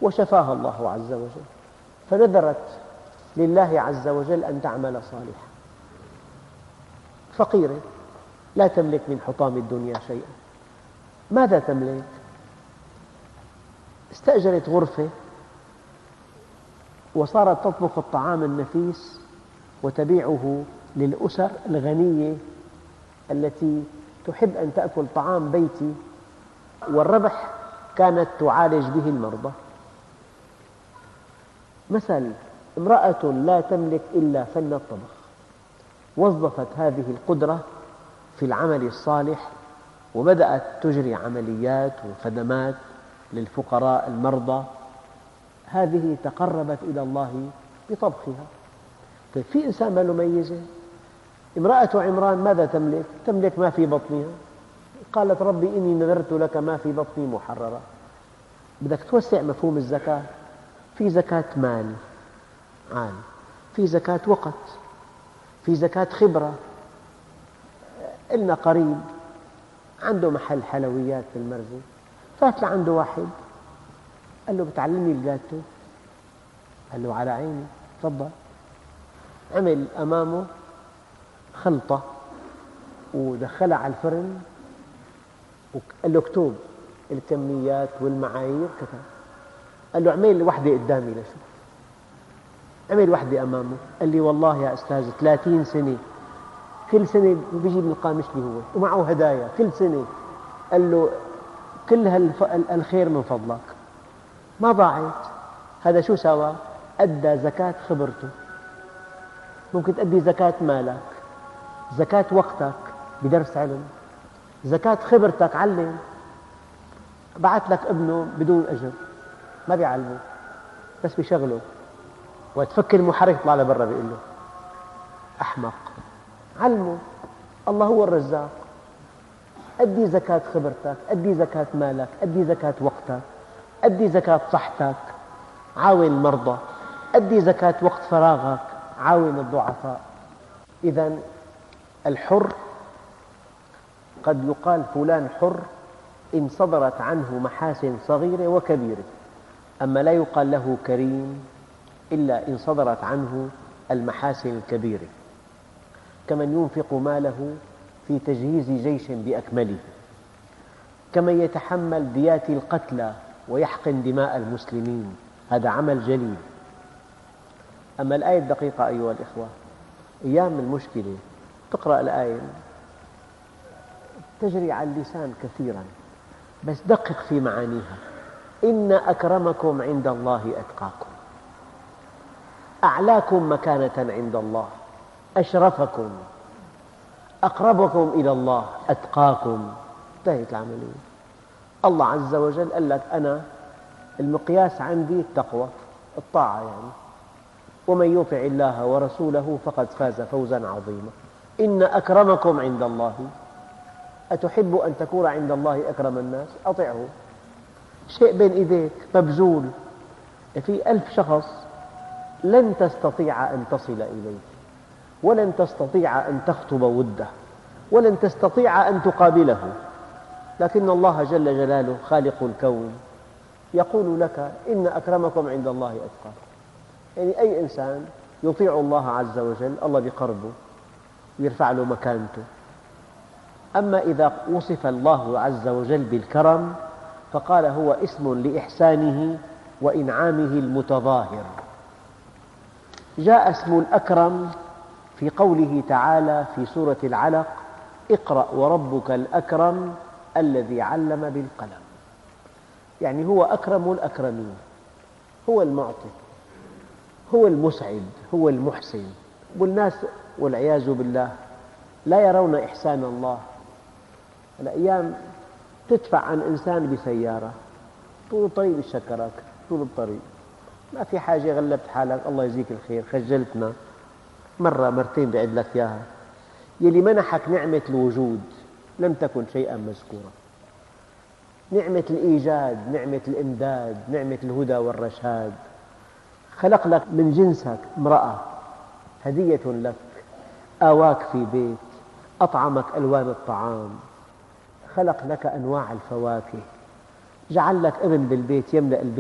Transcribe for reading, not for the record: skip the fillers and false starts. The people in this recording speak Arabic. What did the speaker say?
وشفاها الله عز وجل، فنذرت لله عز وجل أن تعمل صالحا. فقيرة لا تملك من حطام الدنيا شيئا، ماذا تملك؟ استأجرت غرفة وصارت تطبخ الطعام النفيس وتبيعه للأسر الغنية التي تحب أن تأكل طعام بيتي، والربح كانت تعالج به المرضى. مثل امرأة لا تملك إلا فن الطبخ، وظفت هذه القدرة في العمل الصالح وبدأت تجري عمليات وخدمات للفقراء المرضى. هذه تقربت إلى الله بطبخها. طيب في إنسان ما له ميزة؟ امرأة عمران ماذا تملك؟ تملك ما في بطنها، قالت ربي إني نذرت لك ما في بطني محررا. بدك توسع مفهوم الزكاة، في زكاة مال عال، في زكاة وقت، في زكاة خبرة. إلنا قريب عنده محل حلويات في المرزي، فات لعنده واحد قال له بتعلمني الجاتو؟ قال له على عيني تفضل. عمل أمامه خلطة ودخلها على الفرن وقال له اكتب الكميات والمعايير، كتب. قال له اعمل واحدة قدامي لشوف. عمل واحدة أمامه، قال لي والله يا أستاذ 30 سنة كل سنة بيجي من القامشلي هو ومعه هدايا كل سنة. قال له كل الخير من فضلك، ما ضاعت. هذا شو سوى؟ أدى زكاة خبرته. ممكن تأدي زكاة مالك، زكاة وقتك بدرس علم، زكاة خبرتك علم. بعث لك ابنه بدون أجر، ما بيعلمه بس بيشغله، وتفكر المحرك يطلع لبرا بيقول له أحمق. علمه، الله هو الرزاق. أدي زكاة خبرتك، أدي زكاة مالك، أدي زكاة وقتك، أدي زكاة صحتك، عاون المرضى، أدي زكاة وقت فراغك، عاون الضعفاء. إذن الحر قد يقال فلان حر إن صدرت عنه محاسن صغيرة وكبيرة، أما لا يقال له كريم إلا إن صدرت عنه المحاسن الكبيرة، كمن ينفق ماله في تجهيز جيش بأكمله، كمن يتحمل ديات القتلى ويحقن دماء المسلمين، هذا عمل جليل. أما الآية الدقيقة أيها الإخوة، أيام المشكلة تقرأ الآية تجري على اللسان كثيرا، بس دقق في معانيها. إن أكرمكم عند الله أتقاكم، أعلاكم مكانة عند الله، أشرفكم، أقربكم إلى الله، أتقاكم. انتهت العملية. الله عز وجل قال لك أنا المقياس عندي التقوى، الطاعة يعني، ومن يطع الله ورسوله فقد فاز فوزا عظيما. إن أكرمكم عند الله، أتحب أن تكون عند الله أكرم الناس؟ أطعه. شيء بين إيديك مبذول، في 1000 شخص لن تستطيع أن تصل إليه، ولن تستطيع أن تخطب وده، ولن تستطيع أن تقابله، لكن الله جل جلاله خالق الكون يقول لك إن أكرمكم عند الله أتقاكم. يعني أي إنسان يطيع الله عز وجل الله بقربه ويرفع له مكانته. أما إذا وصف الله عز وجل بالكرم فقال هو اسم لإحسانه وإنعامه المتظاهر. جاء اسم الأكرم في قوله تعالى في سورة العلق: اقرأ وربك الأكرم الذي علم بالقلم. يعني هو أكرم الأكرمين، هو المعطي، هو المسعد، هو المحسن. والناس والعياذ بالله لا يرون إحسان الله. الأيام تدفع عن إنسان بسيارة طول الطريق بالشكرك، طول الطريق ما في حاجة، غلبت حالك الله يجزيك الخير، خجلتنا مرة مرتين بعد لك إياها. يلي منحك نعمة الوجود لم تكن شيئا مذكورا، نعمة الإيجاد، نعمة الإمداد، نعمة الهدى والرشاد. خلق لك من جنسك امرأة هدية لك، آواك في بيت، أطعمك ألوان الطعام، خلق لك أنواع الفواكه، جعل لك ابن بالبيت يملأ البيت